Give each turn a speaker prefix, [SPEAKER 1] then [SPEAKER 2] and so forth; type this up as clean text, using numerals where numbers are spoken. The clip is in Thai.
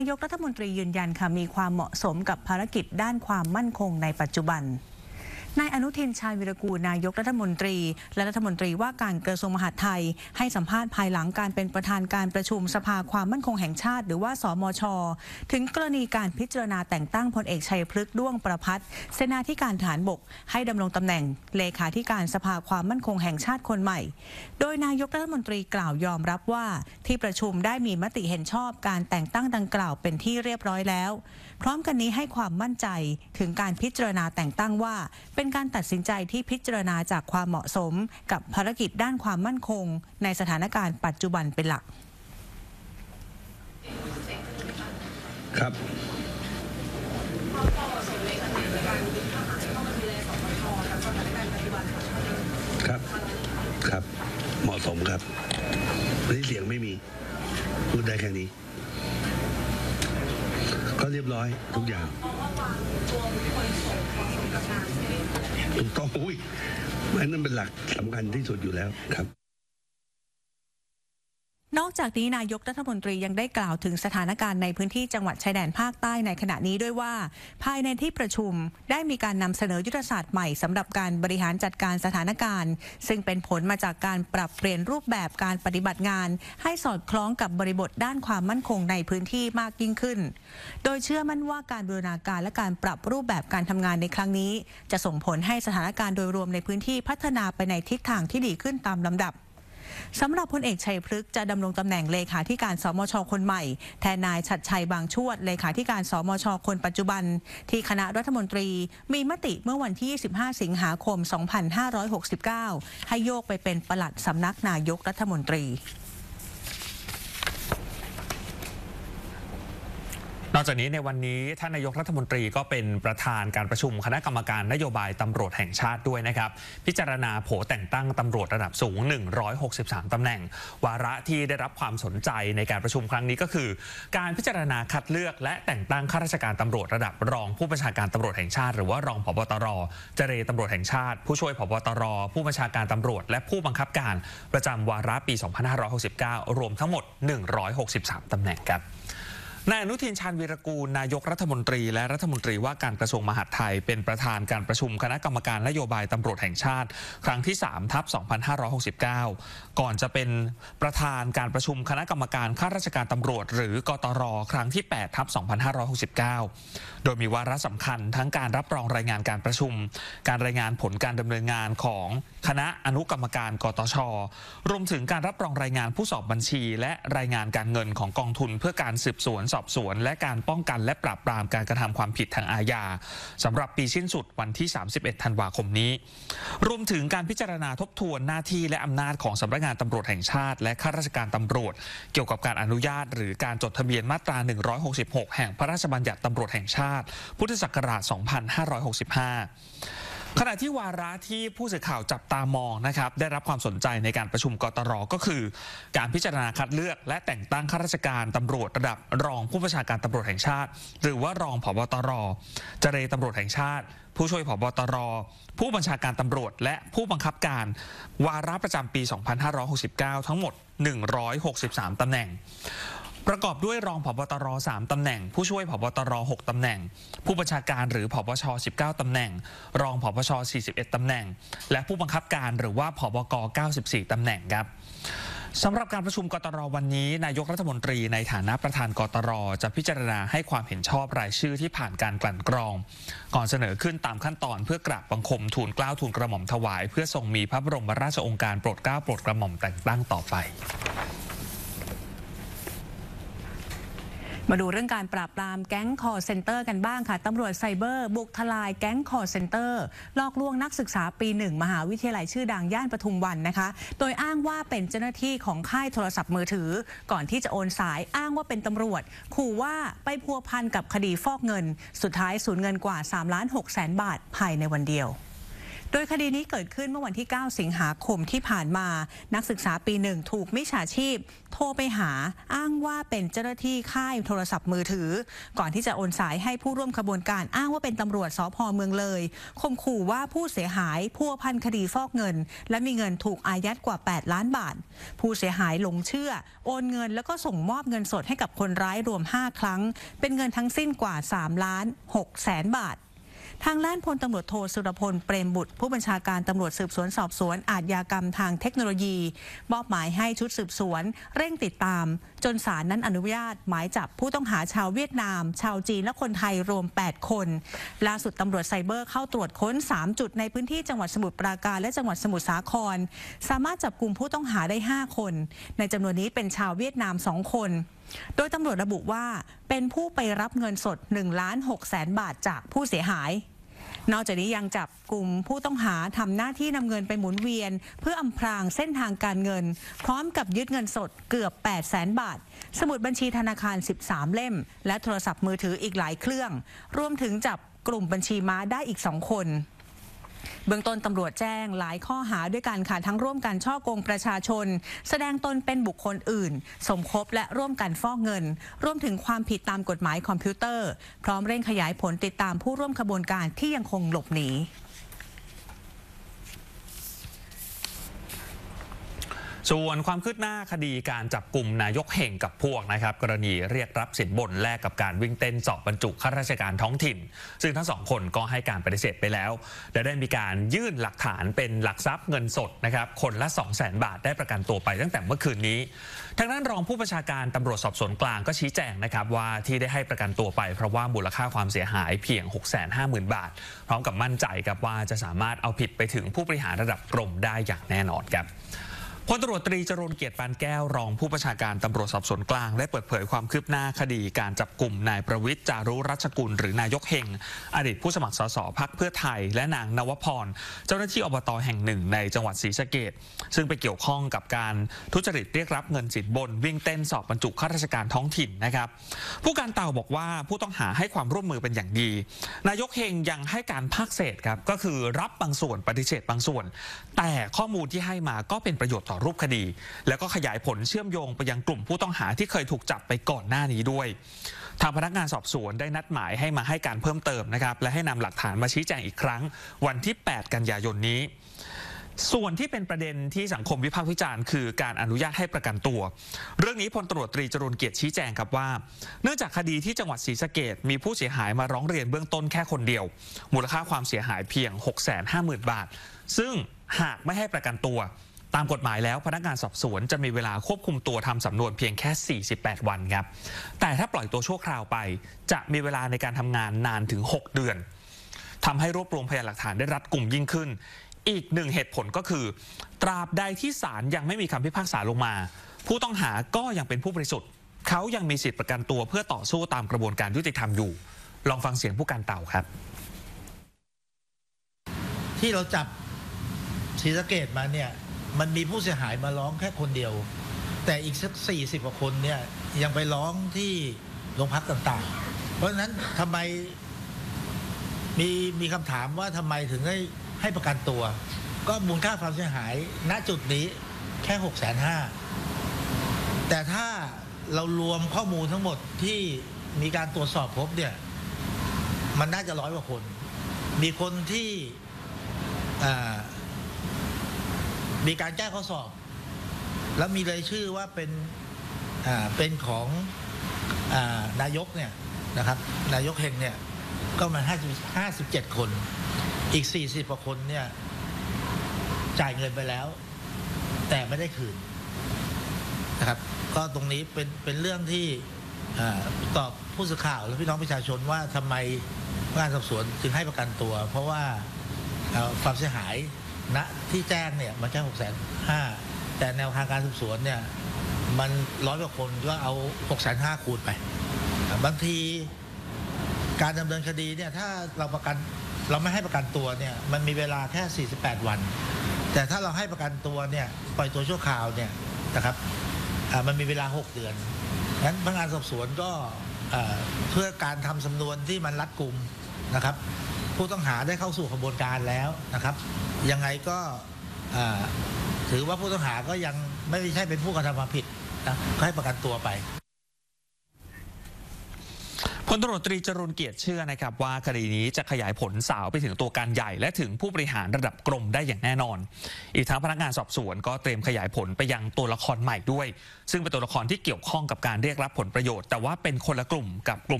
[SPEAKER 1] นายกรัฐมนตรียืนยันค่ะมีความเหมาะสมกับภารกิจด้านความมั่นคงในปัจจุบันนายอนุทิน ชาญวิรากูลนายกรัฐมนตรีและรัฐมนตรีว่าการกระทรวงมหาดไทยให้สัมภาษณ์ภายหลังการเป็นประธานการประชุมสภาความมั่นคงแห่งชาติหรือว่าสมช.ถึงกรณีการพิจารณาแต่งตั้งพลเอกชัยพฤกษ์ด้วงประภัตรเสนาธิการทหารบกให้ดำรงตำแหน่งเลขาธิการสภาความมั่นคงแห่งชาติคนใหม่โดยนายกรัฐมนตรีกล่าวยอมรับว่าที่ประชุมได้มีมติเห็นชอบการแต่งตั้งดังกล่าวเป็นที่เรียบร้อยแล้วพร้อมกันนี้ให้ความมั่นใจถึงการพิจารณาแต่งตั้งว่าเป็นการตัดสินใจที่พิจารณาจากความเหมาะสมกับภารกิจด้านความมั่นคงในสถานการณ์ปัจจุบันเป็นหลัก
[SPEAKER 2] ครับครับเหมาะสมครับวันนี้เสียงไม่มีพูดได้แค่นี้ก็เรียบร้อยทุกอย่างถูกต้องอุ้ยนั่นเป็นหลักสำคัญที่สุดอยู่แล้วครับ
[SPEAKER 1] นอกจากนี้นายกรัฐมนตรียังได้กล่าวถึงสถานการณ์ในพื้นที่จังหวัดชายแดนภาคใต้ในขณะนี้ด้วยว่าภายในที่ประชุมได้มีการนำเสนอยุทธศาสตร์ใหม่สำหรับการบริหารจัดการสถานการณ์ซึ่งเป็นผลมาจากการปรับเปลี่ยนรูปแบบการปฏิบัติงานให้สอดคล้องกับบริบทด้านความมั่นคงในพื้นที่มากยิ่งขึ้นโดยเชื่อมั่นว่าการบูรณาการและการปรับรูปแบบการทำงานในครั้งนี้จะส่งผลให้สถานการณ์โดยรวมในพื้นที่พัฒนาไปในทิศทางที่ดีขึ้นตามลำดับสำหรับพลเอกชัยพฤกษ์จะดำรงตำแหน่งเลขาธิการสมช.คนใหม่แทนนายฉัตรชัยบางชวดเลขาธิการสมช.คนปัจจุบันที่คณะรัฐมนตรีมีมติเมื่อวันที่ 25 สิงหาคม 2569 ให้โยกไปเป็นปลัดสำนักนายกรัฐมนตรี
[SPEAKER 3] นอกจากนี้ในวันนี้ท่านนายกรัฐมนตรีก็เป็นประธานการประชุมคณะกรรมการนโยบายตำรวจแห่งชาติด้วยนะครับพิจารณาโผแต่งตั้งตำรวจระดับสูง163ตำแหน่งวาระที่ได้รับความสนใจในการประชุมครั้งนี้ก็คือการพิจารณาคัดเลือกและแต่งตั้งข้าราชการตำรวจระดับรองผู้บัญชาการตำรวจแห่งชาติหรือว่ารองผบ.ตร.เจรตำรวจแห่งชาติผู้ช่วยผบ.ตร.ผู้บัญชาการตำรวจและผู้บังคับการประจำวาระปี 2569 รวมทั้งหมด163ตำแหน่งครับนายอนุทิน ชาญวีรกูลนายกรัฐมนตรีและรัฐมนตรีว่าการกระทรวงมหาดไทยเป็นประธานการประชุมคณะกรรมการนโยบายตำรวจแห่งชาติครั้งที่ 3/2569 ก่อนจะเป็นประธานการประชุมคณะกรรมการข้าราชการตำรวจหรือกตรครั้งที่ 8/2569 โดยมีวาระสำคัญทั้งการรับรองรายงานการประชุมการรายงานผลการดำเนินงานของคณะอนุกรรมการกตช.รวมถึงการรับรองรายงานผู้สอบบัญชีและรายงานการเงินของกองทุนเพื่อการสืบสวนสอบสวนและการป้องกันและปราบปรามการกระทำความผิดทางอาญาสำหรับปีสิ้นสุดวันที่ 31 ธันวาคมนี้รวมถึงการพิจารณาทบทวนหน้าที่และอำนาจของสำนักงานตำรวจแห่งชาติและข้าราชการตำรวจเกี่ยวกับการอนุญาตหรือการจดทะเบียนมาตรา 166 แห่งพระราชบัญญัติตำรวจแห่งชาติพุทธศักราช 2565ขณะที่วาระที่ผู้สื่อข่าวจับตามองนะครับได้รับความสนใจในการประชุมกตร.ก็คือการพิจารณาคัดเลือกและแต่งตั้งข้าราชการตำรวจระดับรองผู้บัญชาการตำรวจแห่งชาติหรือว่ารองผบ.ตร.เจรตำรวจแห่งชาติผู้ช่วยผบ.ตร.ผู้บัญชาการตำรวจและผู้บังคับการวาระประจำปี 2569 ทั้งหมด163ตำแหน่งประกอบด้วยรองผบ.ตร. 3 ตำแหน่งผู้ช่วยผบ.ตร. 6 ตำแหน่งผู้บัญชาการหรือผบช. 19 ตำแหน่งรองผบช. 41 ตำแหน่งและผู้บังคับการหรือว่าผบก. 94 ตำแหน่งครับสำหรับการประชุมกตร.วันนี้นายกรัฐมนตรีในฐานะประธานกตร.จะพิจารณาให้ความเห็นชอบรายชื่อที่ผ่านการกลั่นกรองก่อนเสนอขึ้นตามขั้นตอนเพื่อกราบบังคมทูลเกล้าทูลกระหม่อมถวายเพื่อทรงมีพระบรมราชโองการโปรดเกล้าโปรดกระหม่อมแต่งตั้งต่อไป
[SPEAKER 1] มาดูเรื่องการปราบปรามแก๊งคอร์เซ็นเตอร์กันบ้างค่ะตำรวจไซเบอร์บุกทลายแก๊งคอร์เซ็นเตอร์หลอกลวงนักศึกษาปี 1 มหาวิทยาลัยชื่อดังย่านปทุมวันนะคะโดยอ้างว่าเป็นเจ้าหน้าที่ของค่ายโทรศัพท์มือถือก่อนที่จะโอนสายอ้างว่าเป็นตำรวจขู่ว่าไปพัวพันกับคดีฟอกเงินสุดท้ายสูญเงินกว่า3.6 ล้านบาทภายในวันเดียวโดยคดีนี้เกิดขึ้นเมื่อวันที่ 9 สิงหาคมที่ผ่านมานักศึกษาปี 1 ถูกมิจฉาชีพโทรไปหาอ้างว่าเป็นเจ้าหน้าที่ค่ายโทรศัพท์มือถือก่อนที่จะโอนสายให้ผู้ร่วมขบวนการอ้างว่าเป็นตำรวจสภ.เมืองเลยข่มขู่ว่าผู้เสียหายพัวพันคดีฟอกเงินและมีเงินถูกอายัดกว่า 8 ล้านบาทผู้เสียหายหลงเชื่อโอนเงินแล้วก็ส่งมอบเงินสดให้กับคนร้ายรวม 5 ครั้งเป็นเงินทั้งสิ้นกว่า 3,600,000 บาททางด้านพลตำรวจโทสุรพลเปรมบุตรผู้บัญชาการตำรวจสืบสวนสอบสวนอาชญากรรมทางเทคโนโลยีมอบหมายให้ชุดสืบสวนเร่งติดตามจนศาลนั้นอนุญาตหมายจับผู้ต้องหาชาวเวียดนามชาวจีนและคนไทยรวม 8 คนล่าสุดตำรวจไซเบอร์เข้าตรวจค้น 3 จุดในพื้นที่จังหวัดสมุทรปราการและจังหวัดสมุทรสาครสามารถจับกลุ่มผู้ต้องหาได้ 5 คนในจำนวนนี้เป็นชาวเวียดนาม 2 คนโดยตำรวจระบุว่าเป็นผู้ไปรับเงินสด 1,600,000 บาทจากผู้เสียหายนอกจากนี้ยังจับกลุ่มผู้ต้องหาทำหน้าที่นำเงินไปหมุนเวียนเพื่ออำพรางเส้นทางการเงินพร้อมกับยึดเงินสดเกือบ 800,000 บาทสมุดบัญชีธนาคาร 13 เล่มและโทรศัพท์มือถืออีกหลายเครื่องรวมถึงจับกลุ่มบัญชีม้าได้อีก 2 คนเบื้องต้นตำรวจแจ้งหลายข้อหาด้วยกันค่ะทั้งร่วมกันฉ้อโกงประชาชนแสดงตนเป็นบุคคลอื่นสมคบและร่วมกันฟอกเงินรวมถึงความผิดตามกฎหมายคอมพิวเตอร์พร้อมเร่งขยายผลติดตามผู้ร่วมขบวนการที่ยังคงหลบหนี
[SPEAKER 3] ส่วนความคืบหน้าคดีการจับกลุ่มนายกเฮงกับพวกนะครับกรณีเรียกรับสินบนแลกกับการวิ่งเต้นสอบบรรจุข้าราชการท้องถิ่นซึ่งทั้งสองคนก็ให้การปฏิเสธไปแล้วและได้มีการยื่นหลักฐานเป็นหลักทรัพย์เงินสดนะครับคนละ 200,000 บาทได้ประกันตัวไปตั้งแต่เมื่อคืนนี้ทางด้านรองผู้บัญชาการตำรวจสอบสวนกลางก็ชี้แจงนะครับว่าที่ได้ให้ประกันตัวไปเพราะว่ามูลค่าความเสียหายเพียง 650,000 บาทพร้อมกับมั่นใจกับว่าจะสามารถเอาผิดไปถึงผู้บริหารระดับกรมได้อย่างแน่นอนครับพลตำรวจตรีจรูญเกียรติปานแก้วรองผู้บัญชาการตำรวจสอบสวนกลางได้เปิดเผยความคืบหน้าคดีการจับกลุ่มนายประวิตรจารุรัชกุลหรือนายกเฮงอดีตผู้สมัครสสพรรคเพื่อไทยและนางนวพรเจ้าหน้าที่อบตแห่งหนึ่งในจังหวัดศรีสะเกษซึ่งไปเกี่ยวข้องกับการทุจริตเรียกรับเงินสินบนวิ่งเต้นสอบบรรจุข้าราชการท้องถิ่นนะครับผู้การเต่าบอกว่าผู้ต้องหาให้ความร่วมมือเป็นอย่างดีนายกเฮงยังให้การภาคเศษครับก็คือรับบางส่วนปฏิเสธบางส่วนแต่ข้อมูลที่ให้มาก็เป็นประโยชน์ต่อรูปคดีแล้วก็ขยายผลเชื่อมโยงไปยังกลุ่มผู้ต้องหาที่เคยถูกจับไปก่อนหน้านี้ด้วยทางพนักงานสอบสวนได้นัดหมายให้มาให้การเพิ่มเติมนะครับและให้นำหลักฐานมาชี้แจงอีกครั้งวันที่ 8 กันยายนนี้ส่วนที่เป็นประเด็นที่สังคมวิพากษ์วิจารณ์คือการอนุญาตให้ประกันตัวเรื่องนี้พลตำรวจตรีจรูญเกียรติชี้แจงครับว่าเนื่องจากคดีที่จังหวัดศรีสะเกษมีผู้เสียหายมาร้องเรียนเบื้องต้นแค่คนเดียวมูลค่าความเสียหายเพียง 650,000 บาทซึ่งหากไม่ให้ประกันตัวตามกฎหมายแล้วพนักงานสอบสวนจะมีเวลาควบคุมตัวทำสำนวนเพียงแค่48 วันครับแต่ถ้าปล่อยตัวชั่วคราวไปจะมีเวลาในการทำงานนานถึง6 เดือนทำให้รวบรวมพยานหลักฐานได้รัดกุมยิ่งขึ้นอีกหนึ่งเหตุผลก็คือตราบใดที่ศาลยังไม่มีคำพิพากษาลงมาผู้ต้องหาก็ยังเป็นผู้บริสุทธิ์เขายังมีสิทธิประกันตัวเพื่อต่อสู้ตามกระบวนการยุติธรรมอยู่ลองฟังเสียงผู้การเต่าครับ
[SPEAKER 4] ที่เราจับศรีสะเกษมาเนี่ยมันมีผู้เสียหายมาร้องแค่คนเดียวแต่อีกสัก40 กว่าคนเนี่ยยังไปร้องที่โรงพักต่างๆเพราะฉะนั้นทำไมมีคำถามว่าทำไมถึงให้ประกันตัวก็มูลค่าความเสียหายณจุดนี้แค่ 650,000 แต่ถ้าเรารวมข้อมูลทั้งหมดที่มีการตรวจสอบพบเนี่ยมันน่าจะ100 กว่าคนมีคนที่มีการแก้ข้อสอบแล้วมีรายชื่อว่าเป็นของนายกเนี่ยนะครับนายกเฮงเนี่ยก็มา57 คนอีก40 กว่าคนเนี่ยจ่ายเงินไปแล้วแต่ไม่ได้คืนนะครับก็ตรงนี้เป็นเรื่องที่ตอบผู้สื่อข่าวและพี่น้องประชาชนว่าทำไมพนักงานสอบสวนจึงให้ประกันตัวเพราะว่าความเสียหายณที่แจ้งเนี่ยมันแค่650,000แต่แนวทางการสืบสวนเนี่ยมัน100 กว่าคนก็เอา650,000คูณไปบางทีการดำเนินคดีเนี่ยถ้าเราไม่ให้ประกันตัวเนี่ยมันมีเวลาแค่48 วันแต่ถ้าเราให้ประกันตัวเนี่ยปล่อยตัวชั่วคราวเนี่ยนะครับมันมีเวลา6 เดือนงั้นพนักงานสอบสวนก็เพื่อการทำสำนวนที่มันรัดกุมนะครับผู้ต้องหาได้เข้าสู่กระบวนการแล้วนะครับยังไงก็ถือว่าผู้ต้องหาก็ยังไม่ใช่เป็นผู้กระทำความผิดนะก็ให้ประกันตัวไป
[SPEAKER 3] พลตำรวจตรีจรูญเกียรติเชื่อนะครับว่าคดีนี้จะขยายผลสาวไปถึงตัวการใหญ่และถึงผู้บริหารระดับกรมได้อย่างแน่นอนอีกทั้งพนักงานสอบสวนก็เตรียมขยายผลไปยังตัวละครใหม่ด้วยซึ่งเป็นตัวละครที่เกี่ยวข้องกับการเรียกรับผลประโยชน์แต่ว่าเป็นคนละกลุ่มกับกลุ่ม